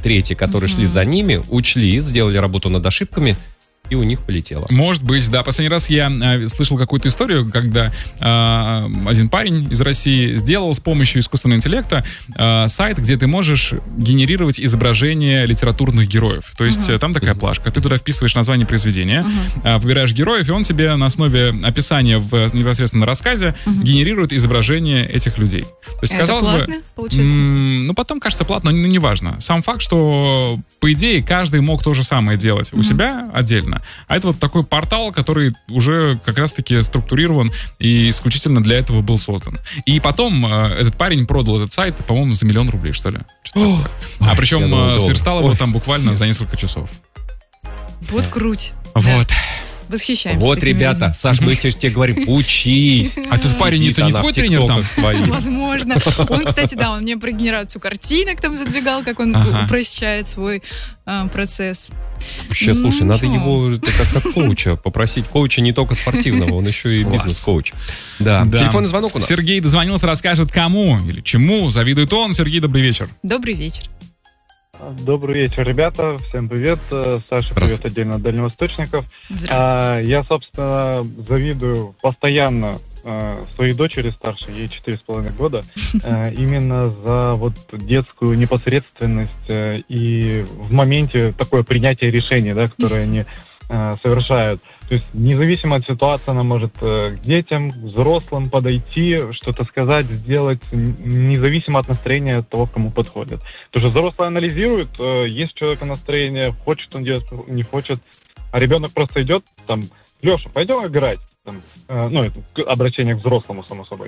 третьи, которые шли за ними, учли, сделали работу над ошибками, и у них полетело. Может быть, да. Последний раз я слышал какую-то историю, когда один парень из России сделал с помощью искусственного интеллекта сайт, где ты можешь генерировать изображения литературных героев. То есть там такая плашка. Ты туда вписываешь название произведения, выбираешь героев, и он тебе на основе описания в непосредственно рассказе генерирует изображение этих людей. То есть, казалось платно, бы, получается? ну, потом, кажется, платно, но неважно. Сам факт, что, по идее, каждый мог то же самое делать у себя отдельно. А это вот такой портал, который уже как раз-таки структурирован и исключительно для этого был создан. И потом этот парень продал этот сайт, по-моему, за $1 000 000, что ли. А причем сверстал его там буквально за несколько часов. Вот круть. Вот. Восхищаемся. Вот, ребята, людьми. Саш, мы тебе говорим, учись. А этот парень, это не твой тренер там? Возможно. Он, кстати, да, он мне про генерацию картинок там задвигал, как он упрощает свой процесс. Вообще, слушай, надо его как коуча попросить. Коуча не только спортивного, он еще и бизнес-коуч. Да. Телефонный звонок у нас. Сергей дозвонился, расскажет, кому или чему завидует он. Сергей, добрый вечер. Добрый вечер. Добрый вечер, ребята. Всем привет. Саша, привет отдельно от дальневосточников. Здравствуйте. Я, собственно, завидую постоянно своей дочери старшей, ей 4,5 года, именно за вот детскую непосредственность и в моменте такое принятие решений, да, которое они совершают. То есть независимо от ситуации она может к детям, к взрослым подойти, что-то сказать, сделать, независимо от настроения от того, кому подходит. Потому что взрослый анализирует, есть у человека настроение, хочет он делать, не хочет, а ребенок просто идет, там, Леша, пойдем играть. Там, ну, это обращение к взрослому, само собой.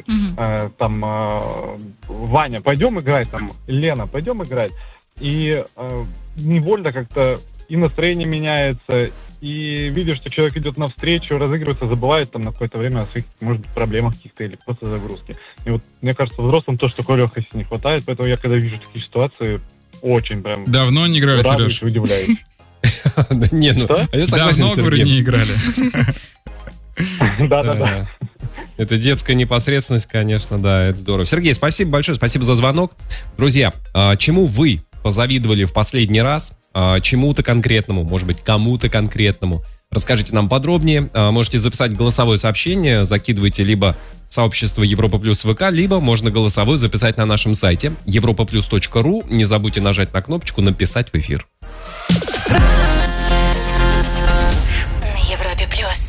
Там, Ваня, пойдем играть, там, Лена, пойдем играть. И невольно как-то и настроение меняется, и видишь, что человек идет навстречу, разыгрывается, забывает там на какое-то время о своих, может быть, проблемах каких-то или просто загрузке. И вот, мне кажется, взрослым тоже такой легкости не хватает, поэтому я, когда вижу такие ситуации, очень прям... Давно не играли, Сереж? Удивляюсь. Не, ну, я согласен, давно, говорю, не играли. Да-да-да. Это детская непосредственность, конечно, да, это здорово. Сергей, спасибо большое, спасибо за звонок. Друзья, чему вы позавидовали в последний раз? Чему-то конкретному, может быть, кому-то конкретному. Расскажите нам подробнее. Можете записать голосовое сообщение, закидывайте либо в сообщество Европа Плюс ВК, либо можно голосовое записать на нашем сайте europaplus.ru. Не забудьте нажать на кнопочку «Написать в эфир».